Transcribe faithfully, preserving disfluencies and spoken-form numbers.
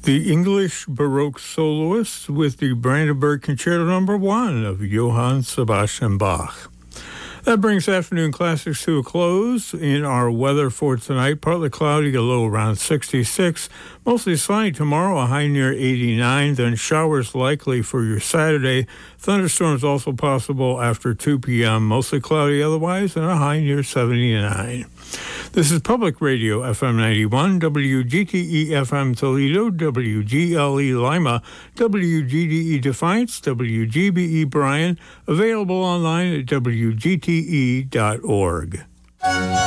The English Baroque soloists with the Brandenburg Concerto Number One of Johann Sebastian Bach. That brings afternoon classics to a close. In our weather for tonight, partly cloudy, a low around sixty-six. Mostly sunny tomorrow, a high near eighty-nine. Then showers likely for your Saturday. Thunderstorms also possible after two p.m. Mostly cloudy otherwise, and a high near seventy-nine. This is Public Radio, F M ninety-one, W G T E F M Toledo, W G L E Lima, W G D E Defiance, W G B E Bryan, available online at W G T E dot org.